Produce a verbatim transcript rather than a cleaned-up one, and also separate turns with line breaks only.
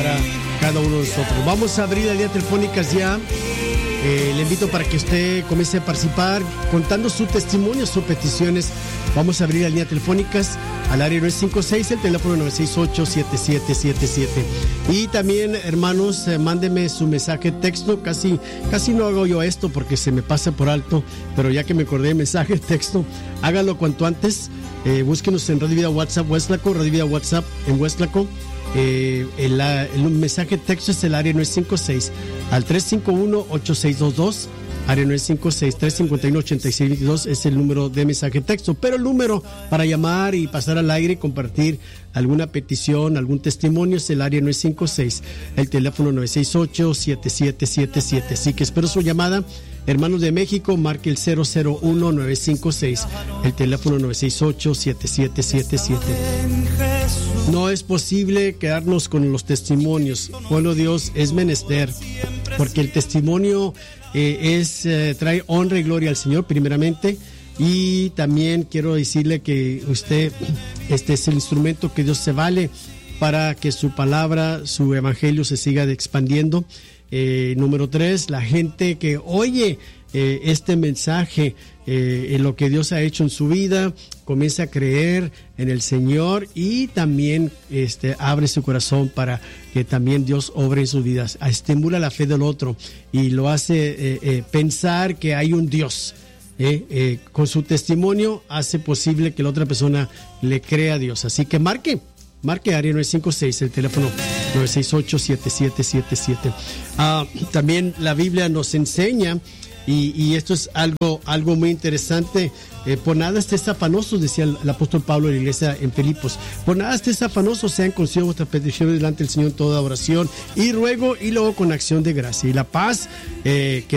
para cada uno de nosotros. Vamos a abrir las líneas telefónicas ya. Eh, le invito para que usted comience a participar contando su testimonio, sus peticiones. Vamos a abrir las líneas telefónicas al área nueve cinco seis, el teléfono nueve seis ocho, siete siete siete siete. Y también, hermanos, eh, mándeme su mensaje de texto. Casi, casi no hago yo esto porque se me pasa por alto, pero ya que me acordé de mensaje de texto, hágalo cuanto antes. Eh, búsquenos en Radio Vida WhatsApp Hueslaco, Radio Vida WhatsApp en Hueslaco. Eh, el, el mensaje de texto es el área nueve cinco seis al tres cinco uno, ocho seis dos dos. Área nueve cinco seis, tres cinco uno, ocho seis dos dos es el número de mensaje de texto. Pero el número para llamar y pasar al aire y compartir alguna petición, algún testimonio es el área nueve cinco seis, el teléfono nueve seis ocho, siete siete siete siete. Así que espero su llamada. Hermanos de México, marque el cero cero uno, nueve cinco seis, el teléfono nueve seis ocho, siete siete siete siete. No es posible quedarnos con los testimonios. Bueno, Dios, es menester, porque el testimonio eh, es eh, trae honra y gloria al Señor primeramente, y también quiero decirle que usted este es el instrumento que Dios se vale para que su palabra, su evangelio se siga expandiendo. Eh, número tres, la gente que oye eh, este mensaje, eh, en lo que Dios ha hecho en su vida, comienza a creer en el Señor y también este, abre su corazón para que también Dios obre en sus vidas. Estimula la fe del otro y lo hace eh, eh, pensar que hay un Dios. Eh, eh, con su testimonio hace posible que la otra persona le crea a Dios. Así que marque. Marque área nueve cinco seis, el teléfono nueve seis ocho, siete siete siete siete. Ah, también la Biblia nos enseña, y, y esto es algo, algo muy interesante, eh, por nada estés afanosos, decía el, el apóstol Pablo en la iglesia en Filipos, por nada estés afanosos, sean conocidas vuestras peticiones delante del Señor en toda oración y ruego, y luego con acción de gracia. Y la paz eh, que